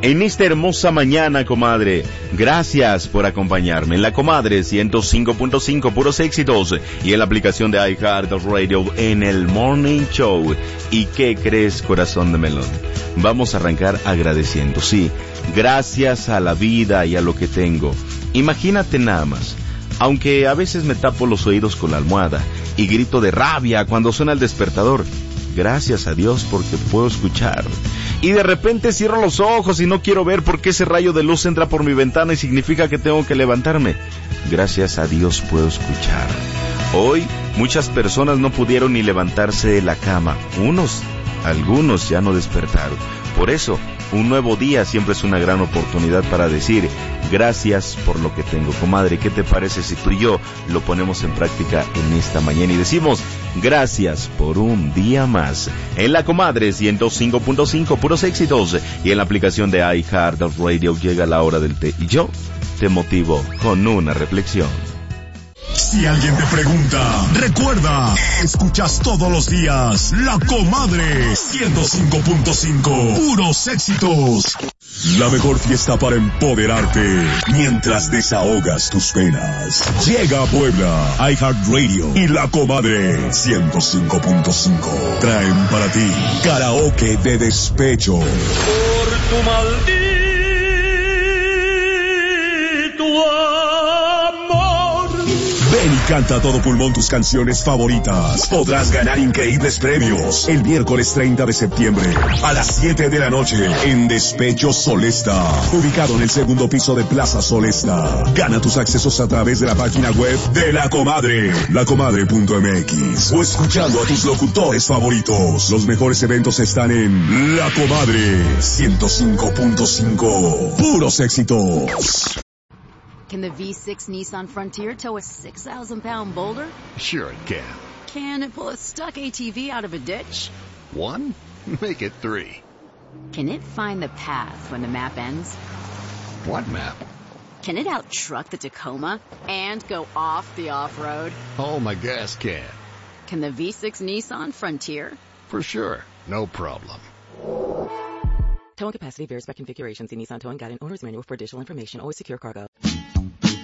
en esta hermosa mañana, comadre. Gracias por acompañarme en La Comadre 105.5, puros éxitos, y en la aplicación de iHeartRadio en el Morning Show. ¿Y qué crees, corazón de melón? Vamos a arrancar agradeciendo, sí, gracias a la vida y a lo que tengo. Imagínate nada más, aunque a veces me tapo los oídos con la almohada y grito de rabia cuando suena el despertador, gracias a Dios porque puedo escuchar. Y de repente cierro los ojos y no quiero ver por qué ese rayo de luz entra por mi ventana y significa que tengo que levantarme. Gracias a Dios puedo escuchar. Hoy muchas personas no pudieron ni levantarse de la cama. Algunos ya no despertaron. Por eso, un nuevo día siempre es una gran oportunidad para decir gracias por lo que tengo. Comadre, ¿qué te parece si tú y yo lo ponemos en práctica en esta mañana y decimos gracias por un día más? En La Comadre 105.5, puros éxitos, y en la aplicación de iHeartRadio llega la hora del té y yo te motivo con una reflexión. Si alguien te pregunta, recuerda, escuchas todos los días La Comadre 105.5, puros éxitos. La mejor fiesta para empoderarte mientras desahogas tus penas. Llega a Puebla, iHeartRadio y La Comadre 105.5. Traen para ti karaoke de despecho. Por tu maldito Ven y canta a todo pulmón tus canciones favoritas. Podrás ganar increíbles premios el miércoles 30 de septiembre a las 7 de la noche en Despecho Solesta, ubicado en el segundo piso de Plaza Solesta. Gana tus accesos a través de la página web de La Comadre, lacomadre.mx, o escuchando a tus locutores favoritos. Los mejores eventos están en La Comadre 105.5, puros éxitos. Can the V6 Nissan Frontier tow a 6,000-pound boulder? Sure it can. Can it pull a stuck ATV out of a ditch? 1? Make it 3. Can it find the path when the map ends? What map? Can it out-truck the Tacoma and go off the off-road? Oh, my gas can. Can the V6 Nissan Frontier? For sure. No problem. Towing capacity varies by configuration. See Nissan Towing Guide and Owner's Manual for additional information. Always secure cargo.